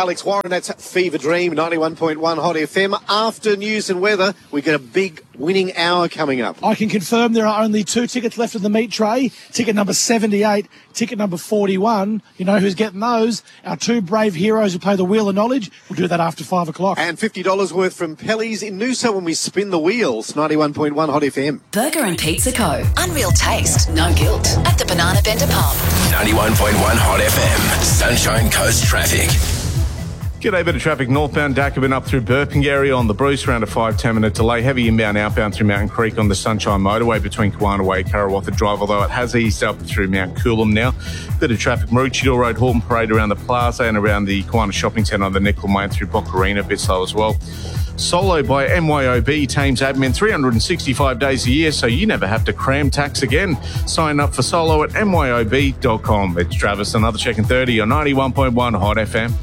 Alex Warren, that's Fever Dream, 91.1 Hot FM. After news and weather, we get a big winning hour coming up. I can confirm there are only 2 tickets left in the meat tray. Ticket number 78, ticket number 41. You know who's getting those? Our 2 brave heroes who play the Wheel of Knowledge. We'll do that after 5 o'clock. And $50 worth from Pelly's in Noosa when we spin the wheels, 91.1 Hot FM. Burger and Pizza Co. Unreal taste, no guilt. At the Banana Bender Pub. 91.1 Hot FM. Sunshine Coast Traffic. G'day, bit of traffic northbound Dacabin up through Burpengary on the Bruce, around a 5-10 minute delay. Heavy inbound outbound through Mountain Creek on the Sunshine Motorway between Kawana Way, Karawatha Drive, although it has eased up through Mount Coolum now. Bit of traffic Maroochydore Road, Horton Parade around the Plaza and around the Kawana Shopping Centre on the Nickel Lane through Boccarina, a bit slow as well. Solo by MYOB, Teams Admin, 365 days a year, so you never have to cram tax again. Sign up for Solo at myob.com. It's Travis, another check in 30 on 91.1 Hot FM.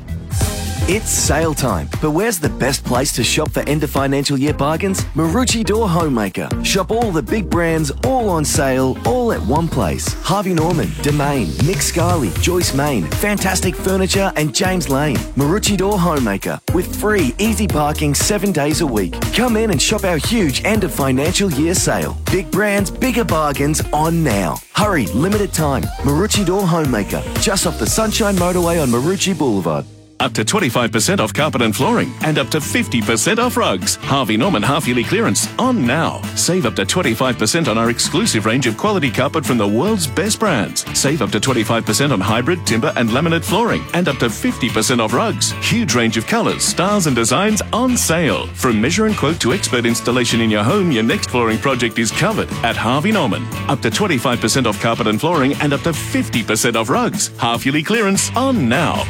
It's sale time, but where's the best place to shop for end of financial year bargains? Maroochydore Homemaker. Shop all the big brands, all on sale, all at one place. Harvey Norman, Domain, Nick Scarley, Joyce Main, Fantastic Furniture and James Lane. Maroochydore Homemaker, with free easy parking 7 days a week. Come in and shop our huge end of financial year sale. Big brands, bigger bargains on now. Hurry, limited time. Maroochydore Homemaker, just off the Sunshine Motorway on Maroochydore Boulevard. Up to 25% off carpet and flooring and up to 50% off rugs. Harvey Norman half-yearly clearance on now. Save up to 25% on our exclusive range of quality carpet from the world's best brands. Save up to 25% on hybrid, timber and laminate flooring and up to 50% off rugs. Huge range of colours, styles and designs on sale. From measure and quote to expert installation in your home, your next flooring project is covered at Harvey Norman. Up to 25% off carpet and flooring and up to 50% off rugs. Half-yearly clearance on now.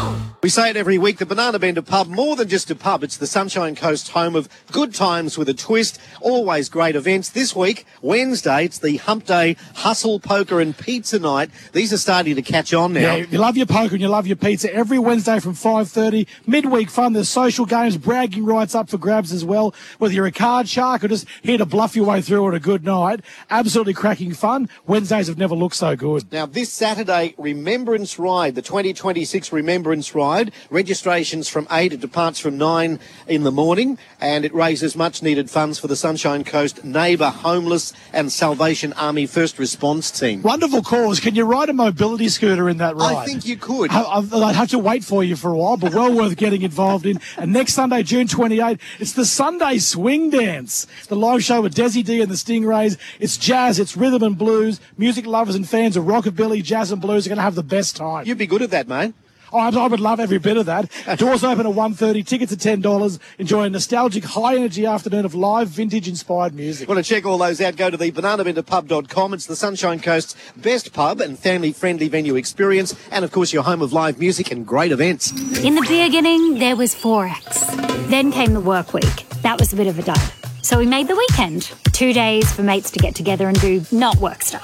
We say it every week, the Banana Bender Pub, more than just a pub, it's the Sunshine Coast home of good times with a twist, always great events. This week, Wednesday, it's the Hump Day Hustle, Poker and Pizza Night. These are starting to catch on now. Yeah, you love your poker and you love your pizza. Every Wednesday from 5:30, midweek fun, there's social games, bragging rights up for grabs as well. Whether you're a card shark or just here to bluff your way through on a good night, absolutely cracking fun. Wednesdays have never looked so good. Now, this Saturday, Remembrance Ride, the 2026 Remembrance Ride. Registrations from 8, it departs from 9 in the morning, and it raises much needed funds for the Sunshine Coast Neighbour, Homeless and Salvation Army First Response Team. Wonderful cause. Can you ride a mobility scooter in that ride? I think you could. I'd have to wait for you for a while, but well worth getting involved in. And next Sunday, June 28, it's the Sunday Swing Dance. The live show with Desi D and the Stingrays. It's jazz, it's rhythm and blues. Music lovers and fans of rockabilly, jazz and blues are going to have the best time. You'd be good at that, mate. Oh, I would love every bit of that. Doors open at 1:30, tickets at $10. Enjoy a nostalgic, high-energy afternoon of live, vintage-inspired music. Want to check all those out, go to the bananabenderpub.com. It's the Sunshine Coast's best pub and family-friendly venue experience, and, of course, your home of live music and great events. In the beginning, there was Forex. Then came the work week. That was a bit of a dud. So we made the weekend. 2 days for mates to get together and do not work stuff.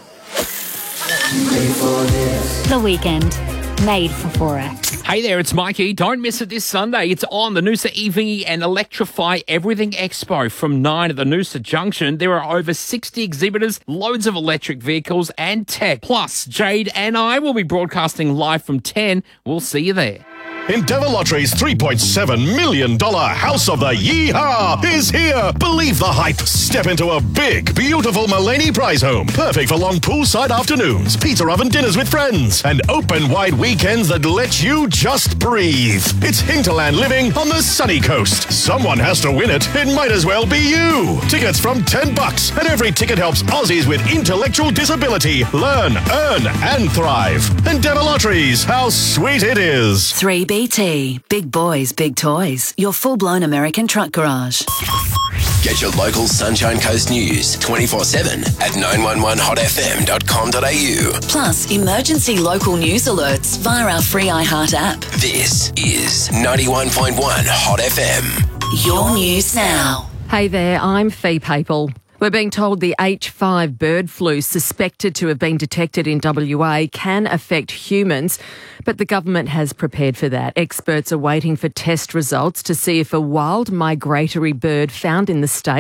The weekend. Made for Forex. Hey there, it's Mikey. Don't miss it this Sunday. It's on the Noosa EV and Electrify Everything Expo from 9 at the Noosa Junction. There are over 60 exhibitors, loads of electric vehicles and tech. Plus, Jade and I will be broadcasting live from 10. We'll see you there. Endeavour Lottery's $3.7 million House of the Yeehaw is here. Believe the hype. Step into a big, beautiful Mulaney prize home. Perfect for long poolside afternoons, pizza oven dinners with friends, and open wide weekends that let you just breathe. It's Hinterland living on the sunny coast. Someone has to win it. It might as well be you. Tickets from $10, and every ticket helps Aussies with intellectual disability learn, earn, and thrive. Endeavour Lotteries. How sweet it is. 3BT. Big boys, big toys. Your full-blown American truck garage. Get your local Sunshine Coast news 24/7 at 911hotfm.com.au. Plus, emergency local news alerts via our free iHeart app. This is 91.1 Hot FM. Your news now. Hey there, I'm Fee Papal. We're being told the H5 bird flu suspected to have been detected in WA can affect humans, but the government has prepared for that. Experts are waiting for test results to see if a wild migratory bird found in the state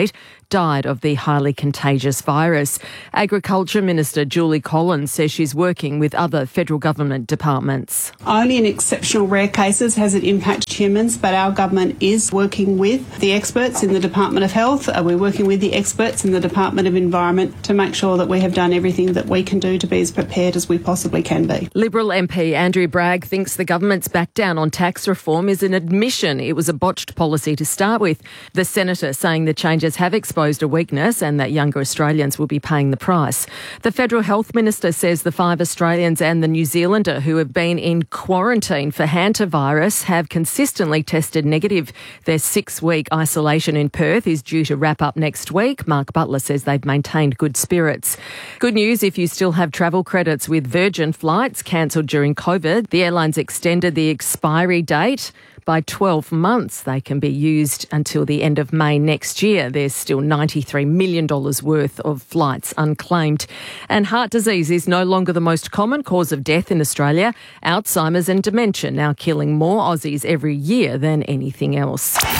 died of the highly contagious virus. Agriculture Minister Julie Collins says she's working with other federal government departments. Only in exceptional rare cases has it impacted humans, but our government is working with the experts in the Department of Health. We're working with the experts in the Department of Environment to make sure that we have done everything that we can do to be as prepared as we possibly can be. Liberal MP Andrew Bragg thinks the government's back down on tax reform is an admission it was a botched policy to start with. The senator saying the changes have exposed a weakness and that younger Australians will be paying the price. The Federal Health Minister says the 5 Australians and the New Zealander who have been in quarantine for hantavirus have consistently tested negative. Their 6-week isolation in Perth is due to wrap up next week. Mark Butler says they've maintained good spirits. Good news if you still have travel credits with Virgin flights cancelled during COVID. The airlines extended the expiry date by 12 months. They can be used until the end of May next year. There's still $93 million worth of flights unclaimed. And heart disease is no longer the most common cause of death in Australia. Alzheimer's and dementia now killing more Aussies every year than anything else.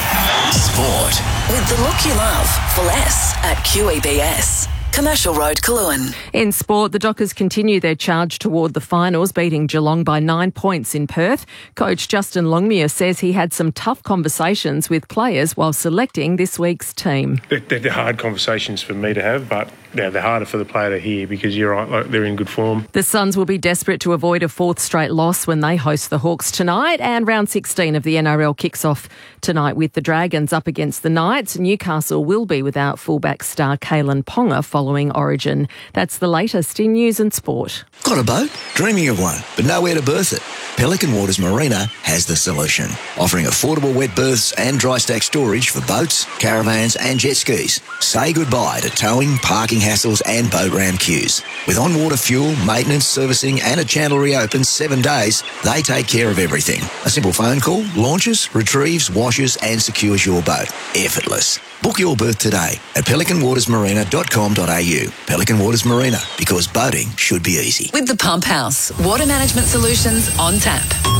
Sport. With the look you love for less at QEBS. Commercial Road, Coolangatta. In sport, the Dockers continue their charge toward the finals, beating Geelong by 9 points in Perth. Coach Justin Longmuir says he had some tough conversations with players while selecting this week's team. They're hard conversations for me to have, but they're harder for the player to hear because you're right, like, they're in good form. The Suns will be desperate to avoid a 4th straight loss when they host the Hawks tonight, and round 16 of the NRL kicks off tonight with the Dragons up against the Knights. Newcastle will be without fullback star Kalen Ponga following Origin. That's the latest in news and sport. Got a boat? Dreaming of one, but nowhere to berth it? Pelican Waters Marina has the solution, offering affordable wet berths and dry stack storage for boats, caravans and jet skis. Say goodbye to towing, parking hassles and boat ramp queues. With on-water fuel, maintenance, servicing and a channel reopen 7 days, they take care of everything. A simple phone call, launches, retrieves, washes and secures your boat. Effortless. Book your berth today at pelicanwatersmarina.com.au. Pelican Waters Marina, because boating should be easy. With the Pump House, water management solutions on tap.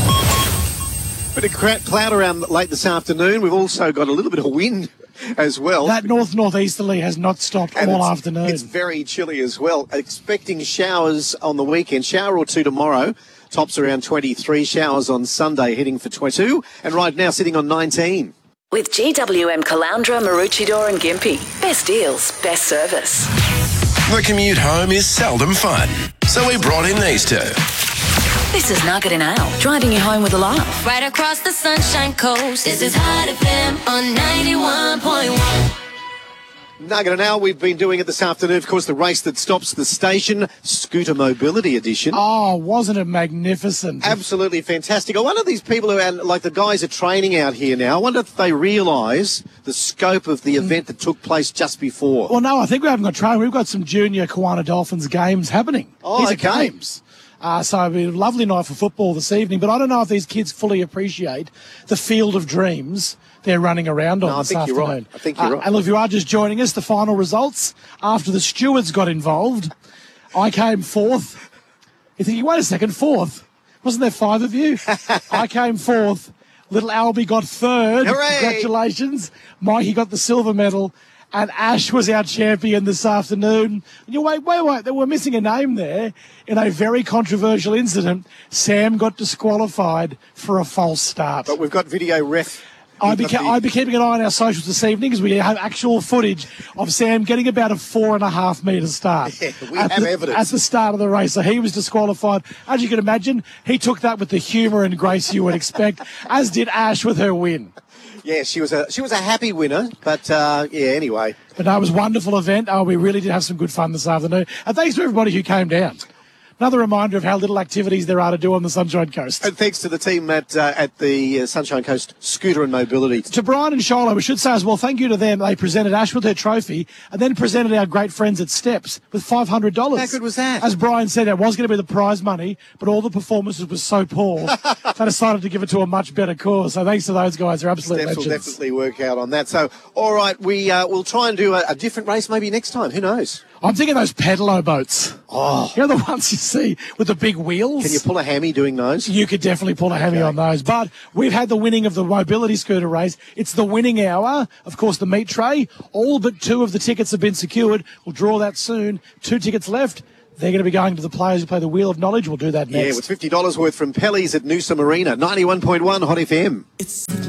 Bit of cloud around late this afternoon. We've also got a little bit of wind as well. That northeasterly has not stopped all afternoon. It's very chilly as well. Expecting showers on the weekend. Shower or two tomorrow. Tops around 23. Showers on Sunday, heading for 22. And right now sitting on 19. With GWM Caloundra, Maroochydore and Gympie. Best deals, best service. The commute home is seldom fun, so we brought in these two. This is Nugget and Ale, driving you home with a laugh. Right across the Sunshine Coast, this is Hot FM on 91.1. Nugget and Al, we've been doing it this afternoon. Of course, the race that stops the station, Scooter Mobility Edition. Oh, wasn't it magnificent? Absolutely fantastic. I wonder if these people who are, like the guys are training out here now, I wonder if they realise the scope of the event that took place just before. Well, no, I think we haven't got training. We've got some junior Kiwana Dolphins games happening. Oh, These okay. are games. So it'll be a lovely night for football this evening, but I don't know if these kids fully appreciate the field of dreams they're running around on this afternoon. You're right. I think you're right. And look, if you are just joining us, the final results after the stewards got involved, I came 4th. You're thinking, wait a second, 4th? Wasn't there 5 of you? I came 4th. Little Albie got 3rd. Hooray! Congratulations. Mikey got the silver medal. And Ash was our champion this afternoon. And you wait, we're missing a name there. In a very controversial incident, Sam got disqualified for a false start. But we've got video ref. I'll be keeping an eye on our socials this evening because we have actual footage of Sam getting about a 4.5 metre start. Yeah, we have evidence. At the start of the race. So he was disqualified. As you can imagine, he took that with the humour and grace you would expect, as did Ash with her win. Yeah, she was a happy winner, but anyway. But no, it was a wonderful event. Oh, we really did have some good fun this afternoon. And thanks to everybody who came down. Another reminder of how little activities there are to do on the Sunshine Coast. And thanks to the team at the Sunshine Coast Scooter and Mobility. To Brian and Shiloh, we should say as well, thank you to them. They presented Ash with her trophy and then presented our great friends at Steps with $500. How good was that? As Brian said, it was going to be the prize money, but all the performances were so poor, they decided to give it to a much better cause. So thanks to those guys. They're absolute Steps legends. will definitely work out on that. So, all right, we'll try and do a different race maybe next time. Who knows? I'm thinking those pedalo boats. Oh. You know the ones you see with the big wheels? Can you pull a hammy doing those? You could definitely pull a hammy on those. But we've had the winning of the mobility scooter race. It's the winning hour. Of course, the meat tray. All but 2 of the tickets have been secured. We'll draw that soon. 2 tickets left. They're going to be going to the players who play the Wheel of Knowledge. We'll do that next. Yeah, with $50 worth from Pelly's at Noosa Marina. 91.1 Hot FM.